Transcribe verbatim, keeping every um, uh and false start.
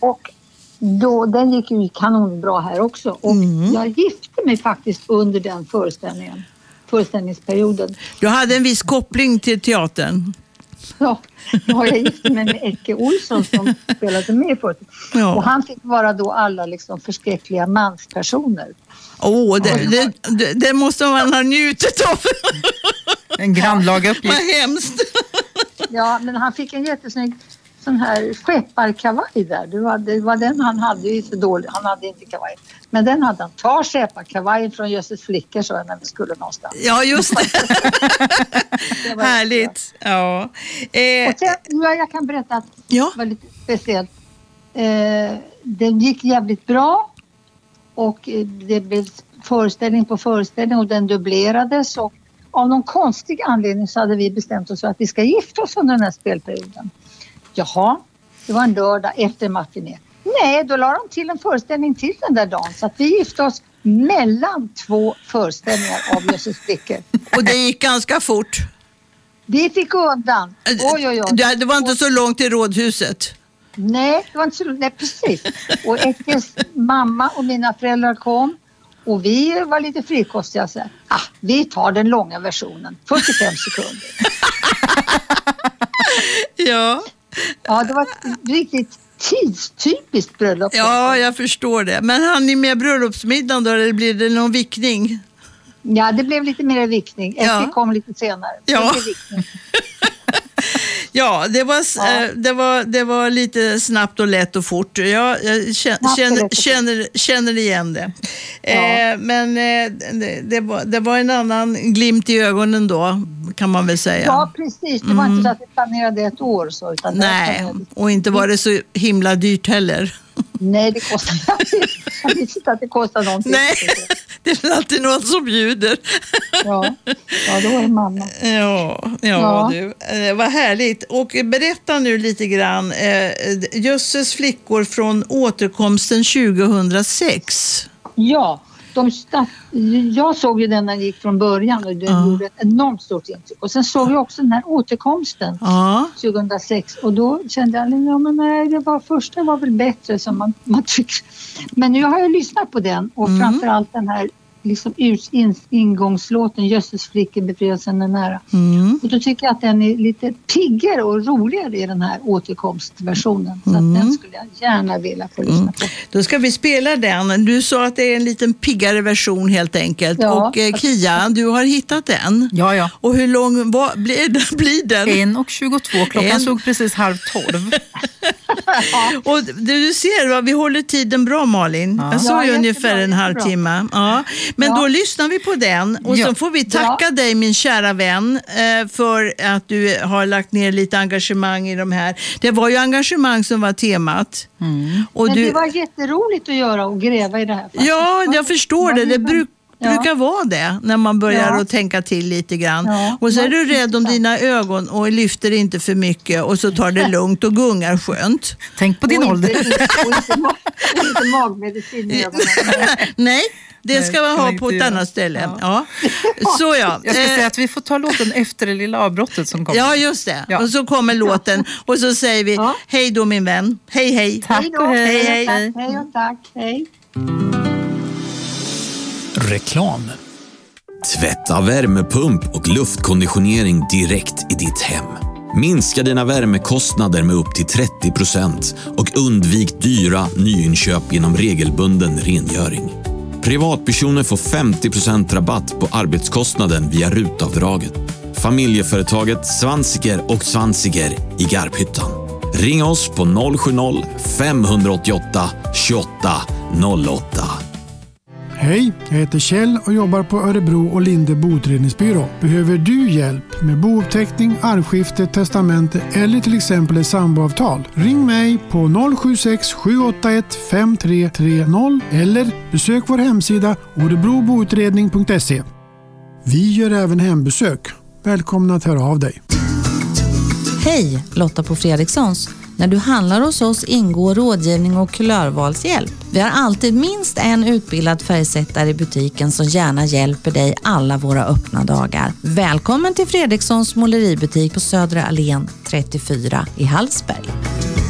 Och då, den gick ju kanonbra här också. Och mm. jag gifte mig faktiskt under den föreställningen. Föreställningsperioden. Du hade en viss koppling till teatern. Ja, ja, jag gifte mig med Ecke Olsson som spelade med förut. Ja. Och han fick vara då alla liksom förskräckliga manspersoner. Åh, oh, det, det, det, det måste man ha njutit av. En grannlaga uppgift. Vad hemskt. Ja, men han fick en jättesnygg sån här skepparkavaj där. Det var, det var den han hade ju så dålig. Han hade inte kavaj. Men den hade han. Ta skepparkavajen från Jösses flickor så när vi skulle någonstans. Ja, just det. det Härligt. Ja. Eh, och sen, ja, jag kan berätta att ja. det var lite speciellt. Eh, den gick jävligt bra. Och det blev föreställning på föreställning och den dubblerades. Och av någon konstig anledning så hade vi bestämt oss för att vi ska gifta oss under den här spelperioden. Jaha, det var en lördag efter matiné. Nej, då la de till en föreställning till den där dagen. Så att vi gifte oss mellan två föreställningar av Jösses flickor. Och det gick ganska fort. Vi fick undan. Oj, oj, oj. Det var inte så långt till rådhuset. Nej, det var inte så långt. Nej, precis. Och Eckes mamma och mina föräldrar kom. Och vi var lite frikostiga. Så här, ah, vi tar den långa versionen. fyrtiofem sekunder. Ja. Ja, det var ett riktigt tidstypiskt bröllop. Ja, jag förstår det. Men hann ni med bröllopsmiddagen då? Eller blir det någon vickning? Ja, det blev lite mer vickning. Ecke ja. kom lite senare. Ja. Ja, det var, ja. Det, var, det var lite snabbt och lätt och fort. Jag, jag känner, känner, känner, känner igen det. Ja. Eh, men eh, det, det, var, det var en annan glimt i ögonen då, kan man väl säga. Ja, precis. Det var mm. inte så att vi planerade ett år. Så, utan Nej, och inte var det så himla dyrt heller. Nej, det kostar jag visste inte att det kostar någonting. Nej, det är alltid någon som bjuder. Ja, ja då är det mamma. Ja, ja, ja. Du. Eh, vad härligt. Och berätta nu lite grann. Eh, Jösses flickor från återkomsten tjugohundrasex. Ja, de start, jag såg ju den när den gick från början och den ja. gjorde ett enormt stort intryck. Och sen såg jag också den här återkomsten ja. tjugohundrasex och då kände jag, ja men nej, det var första var väl bättre som man, man tycker. Men nu har jag lyssnat på den och mm. framförallt den här liksom in, ingångslåten Jösses flickor befrielsen är nära. Mm. Och då tycker jag att den är lite piggare och roligare i den här återkomstversionen. Så mm. att den skulle jag gärna vilja få lyssna mm. på. Då ska vi spela den. Du sa att det är en liten piggare version helt enkelt. Ja, och eh, Kia, du har hittat den. Ja, ja. Och hur lång vad, blir, blir den? en och tjugotvå. Klockan en... såg precis halv tolv. Och du ser, va, vi håller tiden bra, Malin. Ja. Jag såg ja, ju ungefär en halvtimme. Ja. Men ja. då lyssnar vi på den och ja. så får vi tacka ja. dig, min kära vän, för att du har lagt ner lite engagemang i de här. Det var ju engagemang som var temat. Mm. Och Men du... det var jätteroligt att göra och gräva i det här. Faktiskt. Ja, jag förstår det. Det brukar Ja. brukar vara det när man börjar ja. att tänka till lite grann. Ja. Och så är du rädd om dina ögon och lyfter inte för mycket och så tar det lugnt och gungar skönt. Tänk på din och ålder. Inte, och inte, mag, inte magmedicin i ögonen. Nej, det ska man ha på ett annat ställe. Ja. Ja. Så ja. Jag ska säga att vi får ta låten efter det lilla avbrottet som kommer. Ja, just det. Ja. Och så kommer låten och så säger vi ja. hej då min vän. Hej, hej. Tack och hej. Hej, hej. Tack, hej och tack. Hej. Reklam. Tvätta, värmepump och luftkonditionering direkt i ditt hem. Minska dina värmekostnader med upp till trettio procent och undvik dyra nyinköp genom regelbunden rengöring. Privatpersoner får femtio procent rabatt på arbetskostnaden via rutavdraget. Familjeföretaget Svansiger och Svansiger i Garphyttan. Ring oss på noll sju noll fem åtta åtta tjugoåtta noll åtta. Hej, jag heter Kjell och jobbar på Örebro och Linde boutredningsbyrå. Behöver du hjälp med bouppteckning, arvskifte, testamente eller till exempel ett samboavtal? Ring mig på noll sju sex sju åtta ett fem tre tre noll eller besök vår hemsida örebroboutredning punkt se. Vi gör även hembesök. Välkomna att höra av dig. Hej, Lotta på Fredrikssons. När du handlar hos oss ingår rådgivning och kulörvalshjälp. Vi har alltid minst en utbildad färgsättare i butiken som gärna hjälper dig alla våra öppna dagar. Välkommen till Fredrikssons måleributik på Södra Allén trettiofyra i Hallsberg.